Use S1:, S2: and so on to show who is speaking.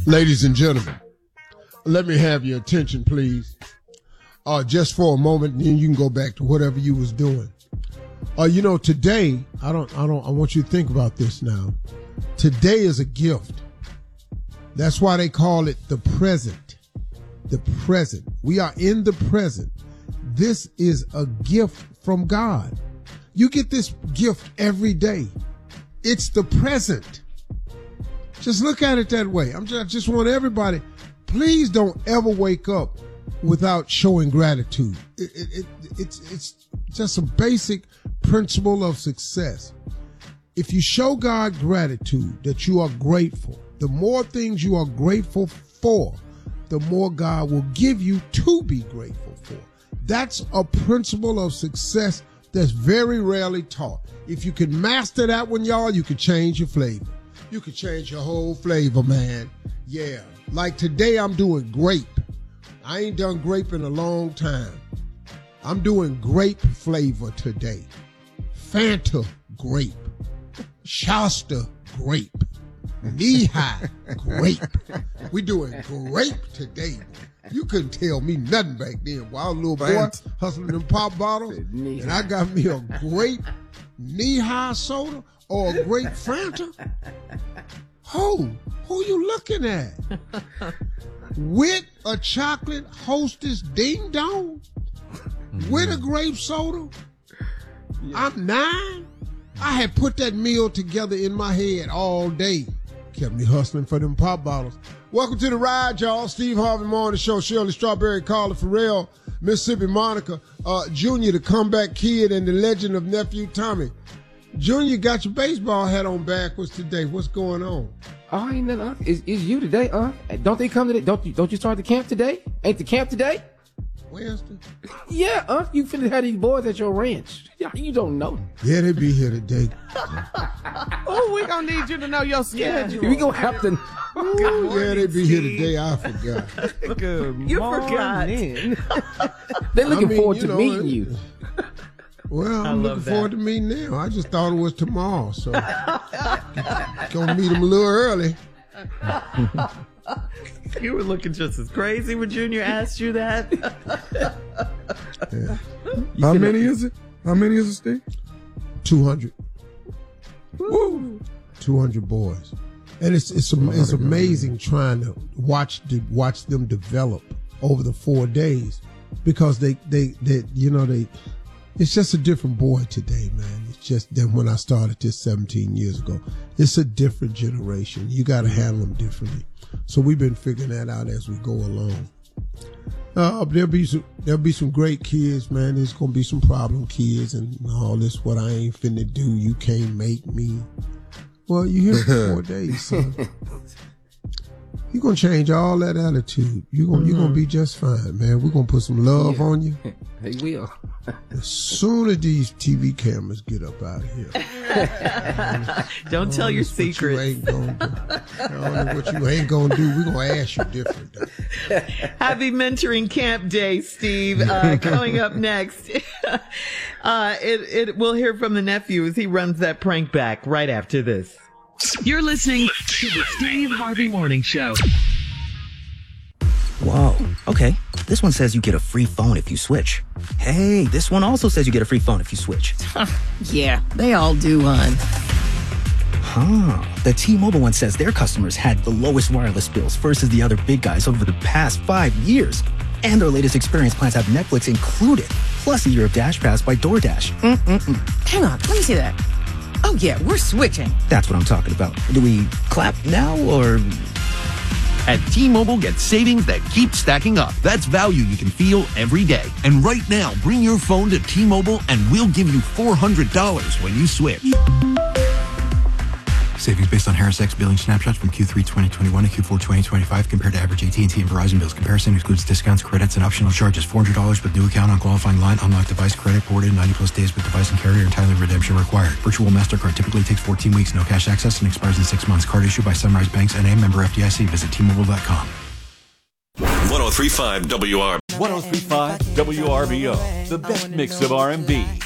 S1: Ladies and gentlemen, let me have your attention, please. Just for a moment, and then you can go back to whatever you was doing. Today, I want you to think about this now. Today is a gift. That's why they call it the present. The present. We are in the present. This is a gift from God. You get this gift every day. It's the present. Just look at it that way. I just want everybody, please don't ever wake up without showing gratitude. It's just a basic principle of success. If you show God gratitude, that you are grateful, the more things you are grateful for, the more God will give you to be grateful for. That's a principle of success that's very rarely taught. If you can master that one, y'all, you can change your flavor. You can change your whole flavor, man. Yeah. Like today, I'm doing grape. I ain't done grape in a long time. I'm doing grape flavor today. Fanta grape. Shasta grape. Knee-high grape. We doing grape today. You couldn't tell me nothing back then. While I was a little boy hustling them pop bottles, and I got me a grape knee-high soda or a grape Fanta. Who you looking at? With a chocolate Hostess Ding Dong? With a grape soda? I'm 9. I had put that meal together in my head all day. Kept me hustling for them pop bottles. Welcome to the ride, y'all. Steve Harvey Morning Show. Shirley Strawberry, Carla Farrell, Mississippi Monica, Junior, the comeback kid, and the legend of Nephew Tommy. Junior, got your baseball hat on backwards today. What's going on?
S2: Oh, ain't nothing. It's you today, Don't they come today? Don't you start the camp today? Ain't the camp today?
S1: Where's the?
S2: Yeah, you finna have these boys at your ranch. Yeah, you don't know.
S1: Yeah, they be here today.
S3: Oh, we gonna need you to know your schedule.
S2: We gonna have to.
S1: Yeah, they be here today. I forgot.
S3: Good you morning.
S2: They're looking forward to meeting you.
S1: Well, I'm looking forward to meeting them. I just thought it was tomorrow, so gonna meet them a little early.
S3: You were looking just as crazy when Junior asked you that.
S1: Yeah.
S4: How many is it? How many is it, Steve?
S1: 200. Woo! 200 boys, and it's amazing trying to watch them develop over the 4 days, because they it's just a different boy today, man. It's just than when I started this 17 years ago. It's a different generation. You got to handle them differently. So we've been figuring that out as we go along. There'll be some great kids, man. There's gonna be some problem kids and all this. What I ain't finna do, you can't make me. Well, you here for 4 days, son. You're gonna change all that attitude. You're gonna be just fine, man. We're gonna put some love on you.
S2: They will.
S1: As soon as these TV cameras get up out of here.
S3: Don't tell your secrets.
S1: I don't know what you ain't gonna do. We're gonna ask you different.
S3: Happy Mentoring Camp Day, Steve. Coming up next, we'll hear from the nephew as he runs that prank back right after this.
S5: You're listening to the Steve Harvey Morning Show.
S6: Whoa, okay. This one says you get a free phone if you switch. Hey, this one also says you get a free phone if you switch.
S7: Yeah, they all do, hon.
S6: The T-Mobile one says their customers had the lowest wireless bills versus the other big guys over the past 5 years. And their latest experience plans have Netflix included, plus a year of Dash Pass by DoorDash.
S7: Hang on, let me see that. Oh yeah, we're switching.
S6: That's what I'm talking about. Do we clap now or...
S8: At T-Mobile, get savings that keep stacking up. That's value you can feel every day. And right now, bring your phone to T-Mobile and we'll give you $400 when you switch.
S9: Savings based on Harris X billing snapshots from Q3 2021 to Q4 2025 compared to average AT&T and Verizon bills. Comparison excludes discounts, credits, and optional charges. $400 with new account on qualifying line. Unlocked device credit ported 90 plus days with device and carrier. Entirely redemption required. Virtual MasterCard typically takes 14 weeks. No cash access and expires in 6 months. Card issued by Sunrise Banks N.A. Member FDIC. Visit T-Mobile.com.
S10: 103.5 WR.
S11: 103.5 WRBO. The best mix of R&B,